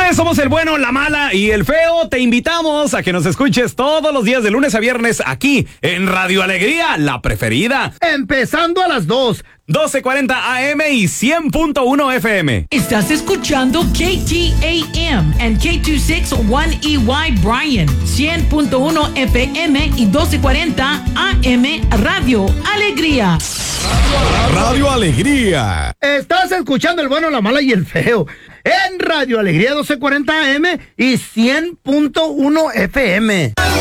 Señores, somos el bueno, la mala y el feo. Te invitamos a que nos escuches todos los días de lunes a viernes aquí en Radio Alegría, la preferida. Empezando a las 12:40 AM y 100.1 FM. Estás escuchando KTAM and K261EY Bryan, 100.1 FM y 1240 AM Radio Alegría. Radio Alegría. Estás escuchando el bueno, la mala y el feo en Radio Alegría 1240 AM y 100.1 FM.